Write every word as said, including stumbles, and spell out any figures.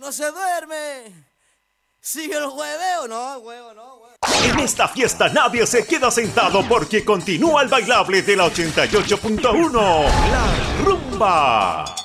no se duerme. Sigue el hueveo, no, huevo, no, huevo. En esta fiesta nadie se queda sentado porque continúa el bailable de la ochenta y ocho punto uno, La Rumba.